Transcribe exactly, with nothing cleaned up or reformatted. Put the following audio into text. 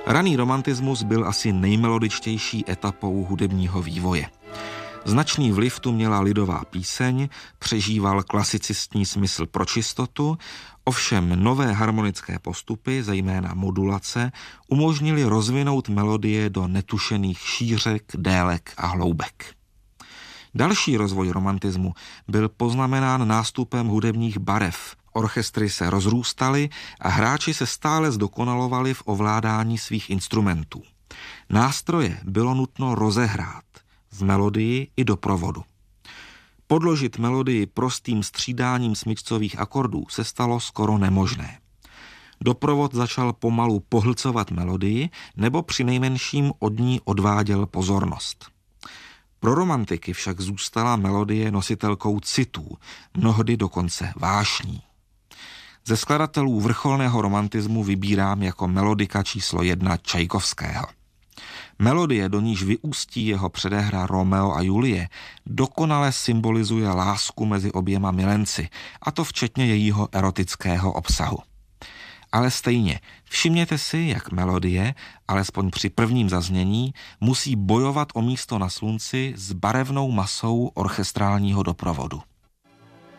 Raný romantismus byl asi nejmelodičtější etapou hudebního vývoje. Značný vliv tu měla lidová píseň, přežíval klasicistní smysl pro čistotu, ovšem nové harmonické postupy, zejména modulace, umožnily rozvinout melodie do netušených šířek, délek a hloubek. Další rozvoj romantismu byl poznamenán nástupem hudebních barev. Orchestry se rozrůstaly a hráči se stále zdokonalovali v ovládání svých instrumentů. Nástroje bylo nutno rozehrát v melodii i doprovodu. Podložit melodii prostým střídáním smyčcových akordů se stalo skoro nemožné. Doprovod začal pomalu pohlcovat melodii nebo přinejmenším od ní odváděl pozornost. Pro romantiky však zůstala melodie nositelkou citů, mnohdy dokonce vášní. Ze skladatelů vrcholného romantismu vybírám jako melodika číslo jedna Čajkovského. Melodie, do níž vyústí jeho předehra Romeo a Julie, dokonale symbolizuje lásku mezi oběma milenci, a to včetně jejího erotického obsahu. Ale stejně, všimněte si, jak melodie, alespoň při prvním zaznění, musí bojovat o místo na slunci s barevnou masou orchestrálního doprovodu.